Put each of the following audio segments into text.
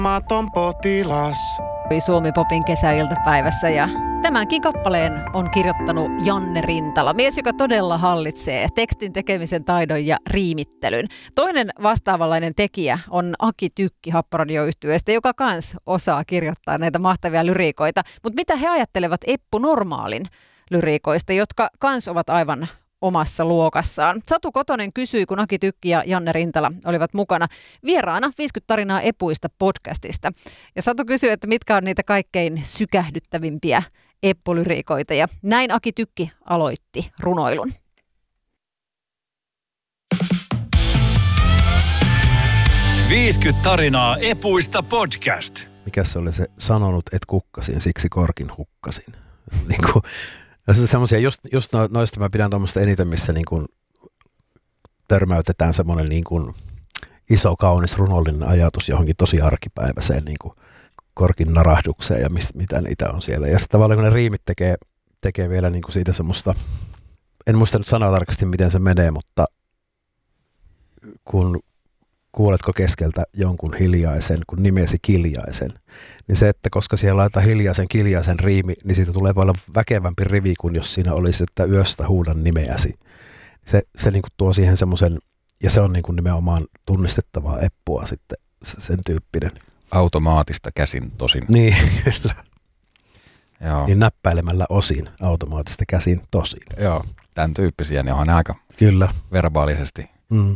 Maton potilas. Suomi-popin kesäiltapäivässä ja tämänkin kappaleen on kirjoittanut Janne Rintala, mies, joka todella hallitsee tekstin tekemisen taidon ja riimittelyn. Toinen vastaavanlainen tekijä on Aki Tykki Happoradio-yhtyeestä, joka kans osaa kirjoittaa näitä mahtavia lyriikoita. Mutta mitä he ajattelevat Eppu Normaalin lyriikoista, jotka kans ovat aivan omassa luokassaan? Satu Kotonen kysyi, kun Aki Tykki ja Janne Rintala olivat mukana vieraana 50 tarinaa epuista podcastista. Ja Satu kysyi, että mitkä on niitä kaikkein sykähdyttävimpiä eppulyriikoita. Ja näin Aki Tykki aloitti runoilun. "50 tarinaa epuista" podcast. Mikä se oli se sanonut, et kukkasin, siksi korkin hukkasin. Niinku, semmoisia, just noista mä pidän tuommoista eniten, missä niinku törmäytetään semmoinen niinku iso, kaunis, runollinen ajatus johonkin tosi arkipäiväiseen niinku korkin narahdukseen ja mitä niitä on siellä. Ja sitten tavallaan kun ne riimit tekee vielä niinku siitä semmoista, en muista nyt sanoa tarkasti miten se menee, mutta kun kuuletko keskeltä jonkun hiljaisen, kun nimesi Kiljaisen, niin se, että koska siellä laitetaan hiljaisen Kiljaisen riimi, niin siitä tulee paljon väkevämpi rivi kuin jos siinä olisi, että yöstä huudan nimeäsi. Se niin kuin tuo siihen semmoisen, ja se on niin kuin nimenomaan tunnistettavaa eppua sitten, sen tyyppinen. Automaattista käsin tosin. Niin, kyllä. Joo. Niin näppäilemällä osin automaattista käsin tosin. Joo, tämän tyyppisiä, niin onhan ne aika kyllä verbaalisesti. Mm.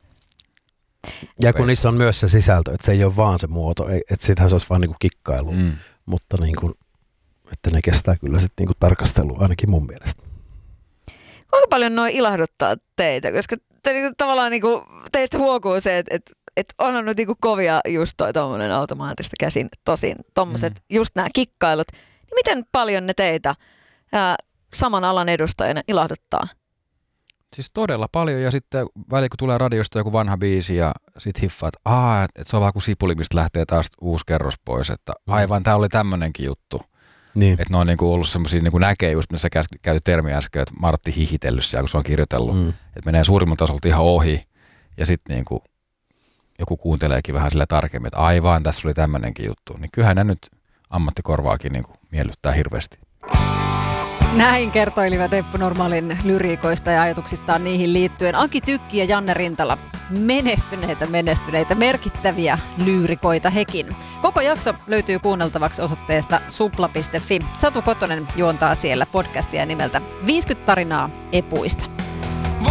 Ja kun niissä on myös se sisältö, että se ei ole vaan se muoto, että sitähän se olisi vaan niinku kikkailu, mutta niinku, että ne kestää kyllä sitten niinku tarkastelua ainakin mun mielestä. Kuinka paljon noin ilahduttaa teitä, koska te niinku, tavallaan niinku, teistä huokuu se, että onhan nyt niinku kovia just toi tommonen automaattista käsin tosin, tommoset just nämä kikkailut, niin miten paljon ne teitä saman alan edustajana ilahduttaa? Siis todella paljon, ja sitten väliin kun tulee radiosta joku vanha biisi ja sit hiffaat, että se on vaan kuin sipuli, mistä lähtee taas uusi kerros pois, että aivan tää oli tämmönenkin juttu. Niin. Että ne on niinku ollut semmosia, niinku näkee just, missä käyty termi äsken, että Martti hihitellyt siellä, kun se on kirjoitellut. Että menee suurimman tasolta ihan ohi, ja sitten niinku joku kuunteleekin vähän sillä tarkemmin, että aivan tässä oli tämmönenkin juttu. Niin kyllähän ne nyt ammattikorvaakin niinku miellyttää hirveästi. Näin kertoilivat Eppu Normaalin lyriikoista ja ajatuksistaan niihin liittyen Aki Tykki ja Janne Rintala. Menestyneitä, merkittäviä lyyrikoita hekin. Koko jakso löytyy kuunneltavaksi osoitteesta supla.fi. Satu Kotonen juontaa siellä podcastia nimeltä 50 tarinaa epuista.